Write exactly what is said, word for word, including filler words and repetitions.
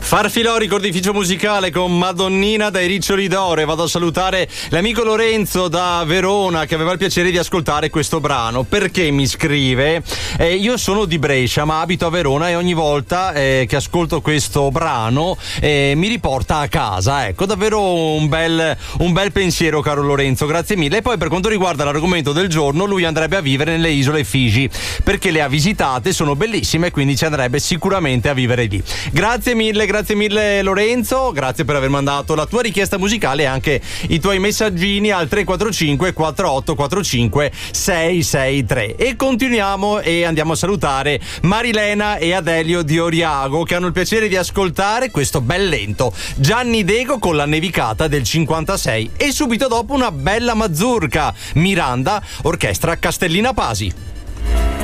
Farfilò, ricordificio musicale con Madonnina dai Riccioli d'Oro. E vado a salutare l'amico Lorenzo da Verona che aveva il piacere di ascoltare questo brano, perché mi scrive eh, io sono di Brescia ma abito a Verona e ogni volta eh, che ascolto questo brano eh, mi riporta a casa. Ecco, davvero un bel, un bel pensiero, caro Lorenzo, grazie mille. E poi per quanto riguarda l'argomento del giorno, lui andrebbe a vivere nelle isole Figi perché le ha visitate, sono bellissime, quindi ci andrebbe sicuramente a vivere lì. Grazie mille, grazie mille Lorenzo, grazie per aver mandato la tua richiesta musicale e anche i tuoi messaggini al tre quattro cinque quattro otto quattro cinque sei sei tre. E continuiamo e andiamo a salutare Marilena e Adelio di Oriago che hanno il piacere di ascoltare questo bel lento Gianni Dego con La nevicata del cinquantasei, e subito dopo una bella mazurka, Miranda, orchestra Castellina Pasi.